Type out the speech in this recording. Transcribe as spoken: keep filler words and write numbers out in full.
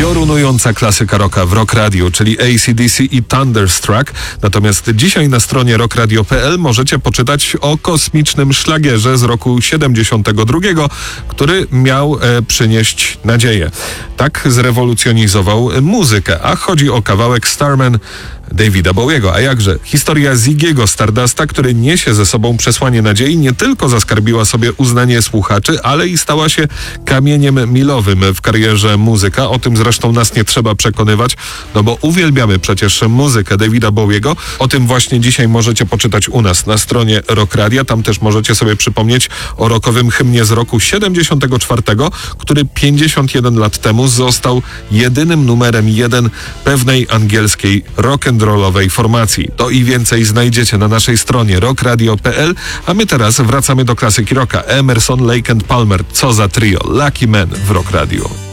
Piorunująca klasyka rocka w Rock Radio, czyli A C D C i Thunderstruck. Natomiast dzisiaj na stronie rock radio kropka p l możecie poczytać o kosmicznym szlagierze z roku siedemdziesiątego drugiego, który miał e, przynieść nadzieję. Tak zrewolucjonizował muzykę, a chodzi o kawałek Starman Davida Bowiego. A jakże? Historia Ziggiego Stardusta, który niesie ze sobą przesłanie nadziei, nie tylko zaskarbiła sobie uznanie słuchaczy, ale i stała się kamieniem milowym w karierze muzyka. O tym zresztą nas nie trzeba przekonywać, no bo uwielbiamy przecież muzykę Davida Bowiego. O tym właśnie dzisiaj możecie poczytać u nas na stronie Rock Radia. Tam też możecie sobie przypomnieć o rockowym hymnie z roku siedemdziesiątego czwartego, który pięćdziesiąt jeden lat temu został jedynym numerem jeden pewnej angielskiej rock'n'rollowej formacji. To i więcej znajdziecie na naszej stronie rock radio kropka p l, a my teraz wracamy do klasyki rocka. Emerson, Lake and Palmer, co za trio, Lucky Man w Rock Radio.